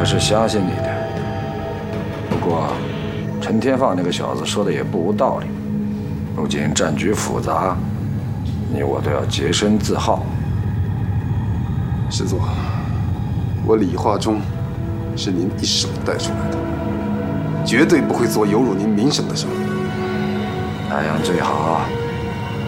是相信你的。不过，陈天放那个小子说的也不无道理。如今战局复杂，你我都要洁身自好。 师祖，我李化忠是您一手带出来的，绝对不会做有辱您名声的事。 那样最好。